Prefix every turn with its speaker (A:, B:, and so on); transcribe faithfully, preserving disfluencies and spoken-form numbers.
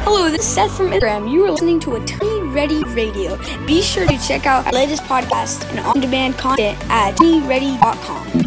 A: Hello, this is Seth from Instagram. You are listening to Attorney Ready Radio. Be sure to check out our latest podcast and on-demand content at attorney ready dot com.